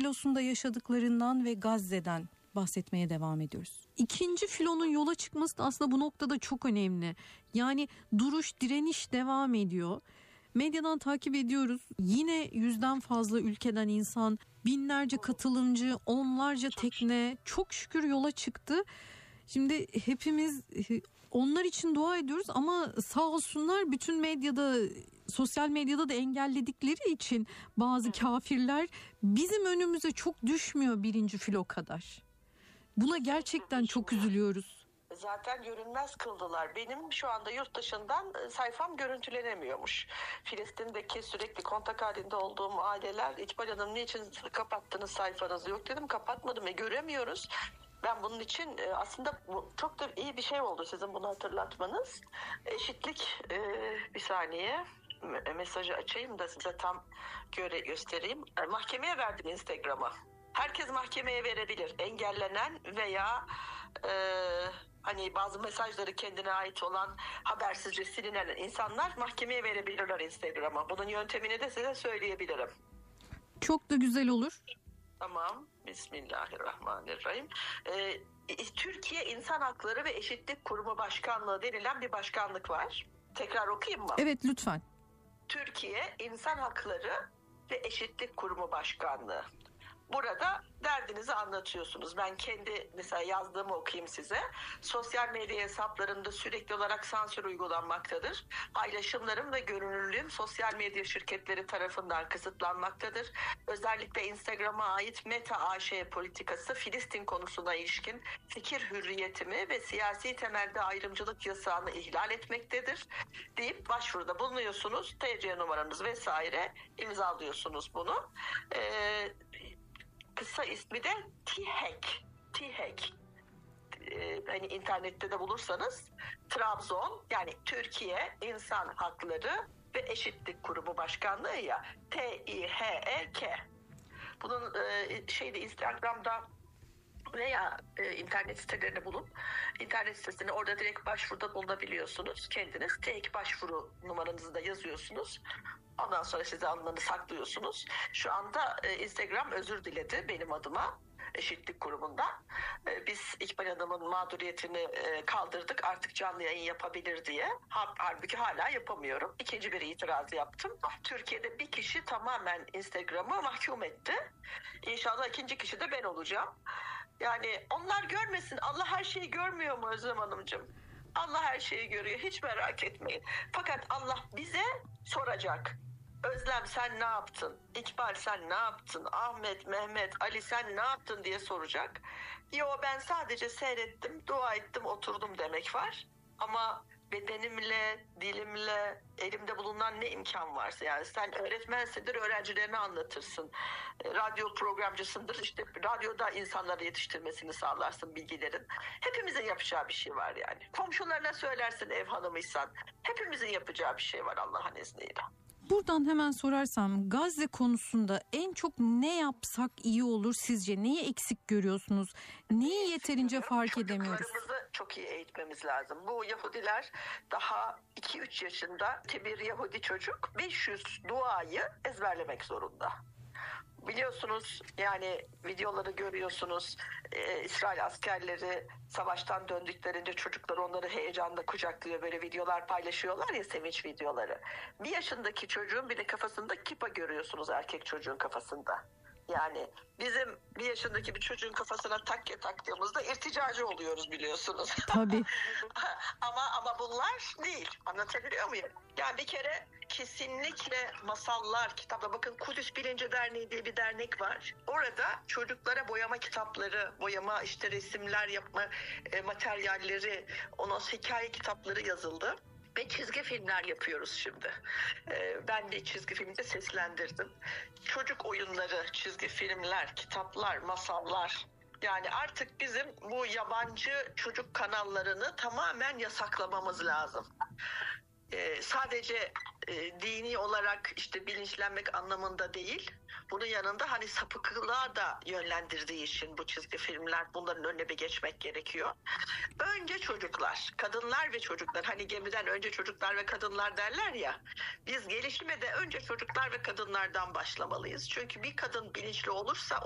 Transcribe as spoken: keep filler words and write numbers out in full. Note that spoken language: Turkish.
filosunda yaşadıklarından ve Gazze'den bahsetmeye devam ediyoruz. İkinci filonun yola çıkması da aslında bu noktada çok önemli. Yani duruş, direniş devam ediyor. Medyadan takip ediyoruz. Yine yüzden fazla ülkeden insan, binlerce katılımcı, onlarca tekne çok şükür yola çıktı. Şimdi hepimiz onlar için dua ediyoruz ama sağ olsunlar bütün medyada, sosyal medyada da engelledikleri için bazı kafirler bizim önümüze çok düşmüyor birinci filo kadar. Buna gerçekten çok üzülüyoruz. Zaten görünmez kıldılar. Benim şu anda yurt dışından sayfam görüntülenemiyormuş. Filistin'deki sürekli kontak halinde olduğum aileler, İkbal Hanım niçin kapattınız sayfanızı? Yok dedim, kapatmadım ve göremiyoruz. Ben bunun için aslında çok da iyi bir şey oldu sizin bunu hatırlatmanız. Eşitlik, bir saniye mesajı açayım da size tam göre göstereyim. Mahkemeye verdim Instagram'a. Herkes mahkemeye verebilir. Engellenen veya e, hani bazı mesajları kendine ait olan habersizce silinen insanlar mahkemeye verebilirler Instagram'a. Bunun yöntemini de size söyleyebilirim. Çok da güzel olur. Tamam. Bismillahirrahmanirrahim. Ee, Türkiye İnsan Hakları ve Eşitlik Kurumu Başkanlığı denilen bir başkanlık var. Tekrar okuyayım mı? Evet, lütfen. Türkiye İnsan Hakları ve Eşitlik Kurumu Başkanlığı. Burada derdinizi anlatıyorsunuz. Ben kendi mesela yazdığımı okuyayım size. Sosyal medya hesaplarında sürekli olarak sansür uygulanmaktadır. Paylaşımlarım ve görünürlüğüm sosyal medya şirketleri tarafından kısıtlanmaktadır. Özellikle Instagram'a ait Meta A Ş politikası Filistin konusuna ilişkin fikir hürriyetimi ve siyasi temelde ayrımcılık yasağını ihlal etmektedir deyip başvuruda bulunuyorsunuz. T C numaranız vesaire imzalıyorsunuz bunu. Ee, Kısa ismi de T-Hack. T-Hack. Ee, hani internette de bulursanız Trabzon, yani Türkiye İnsan Hakları ve Eşitlik Kurumu Başkanlığı ya, T I H E K. Bunun e, şeyde Instagram'da veya e, internet sitelerine bulun. İnternet sitesine orada direkt başvuruda bulunabiliyorsunuz. Kendiniz tek başvuru numaranızı da yazıyorsunuz. Ondan sonra size alınanı saklıyorsunuz. Şu anda e, Instagram özür diledi benim adıma. Eşitlik Kurumu'ndan. E, biz İkbal Hanım'ın mağduriyetini e, kaldırdık. Artık canlı yayın yapabilir diye. Ha, halbuki hala yapamıyorum. İkinci bir itiraz yaptım. Türkiye'de bir kişi tamamen Instagram'ı mahkum etti. İnşallah ikinci kişi de ben olacağım. Yani onlar görmesin. Allah her şeyi görmüyor mu Özlem Hanımcığım? Allah her şeyi görüyor. Hiç merak etmeyin. Fakat Allah bize soracak. Özlem sen ne yaptın? İkbal sen ne yaptın? Ahmet, Mehmet, Ali sen ne yaptın diye soracak. Yo ben sadece seyrettim, dua ettim, oturdum demek var. Ama bedenimle, dilimle, elimde bulunan ne imkan varsa, yani sen öğretmensindir, öğrencilerine anlatırsın. Radyo programcısındır, işte radyoda insanları yetiştirmesini sağlarsın bilgilerin. Hepimizin yapacağı bir şey var yani. Komşularına söylersin ev hanımıysan. Hepimizin yapacağı bir şey var Allah'ın izniyle. Buradan hemen sorarsam Gazze konusunda en çok ne yapsak iyi olur sizce? Neyi eksik görüyorsunuz? Neyi yeterince fark edemiyoruz? Çocuklarımızı çok iyi eğitmemiz lazım. Bu Yahudiler daha iki üç yaşında bir Yahudi çocuk beş yüz duayı ezberlemek zorunda. Biliyorsunuz yani videoları görüyorsunuz. Ee, İsrail askerleri savaştan döndüklerinde çocuklar onları heyecanla kucaklıyor. Böyle videolar paylaşıyorlar ya, sevinç videoları. Bir yaşındaki çocuğun bile kafasında kipa görüyorsunuz, erkek çocuğun kafasında. Yani bizim bir yaşındaki bir çocuğun kafasına takke taktığımızda irticacı oluyoruz biliyorsunuz. Tabii. ama ama bunlar değil. Anlatabiliyor muyum? Yani bir kere kesinlikle masallar kitapla, bakın Kudüs Bilinci Derneği diye bir dernek var. Orada çocuklara boyama kitapları, boyama işte resimler yapma e, materyalleri, ondan sonra hikaye kitapları yazıldı. Ve çizgi filmler yapıyoruz şimdi. Ee, ben de çizgi filmde seslendirdim. Çocuk oyunları, çizgi filmler, kitaplar, masallar. Yani artık bizim bu yabancı çocuk kanallarını tamamen yasaklamamız lazım. Ee, sadece e, dini olarak işte bilinçlenmek anlamında değil. Bunun yanında hani sapıklığa da yönlendirdiği için bu çizgi filmler, bunların önüne bir geçmek gerekiyor. Önce çocuklar, kadınlar ve çocuklar, hani gemiden önce çocuklar ve kadınlar derler ya. Biz gelişime de önce çocuklar ve kadınlardan başlamalıyız. Çünkü bir kadın bilinçli olursa